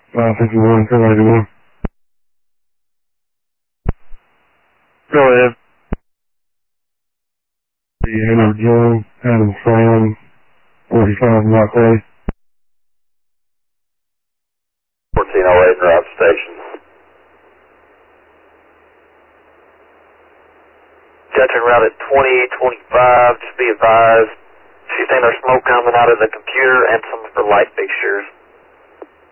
51, 1091. Go ahead. The Henry John, Adam Sam, 45 Rock Way. 1408 Drive Station. Judging route at 2025, just be advised, she's saying there's smoke coming out of the computer and some of her light fixtures.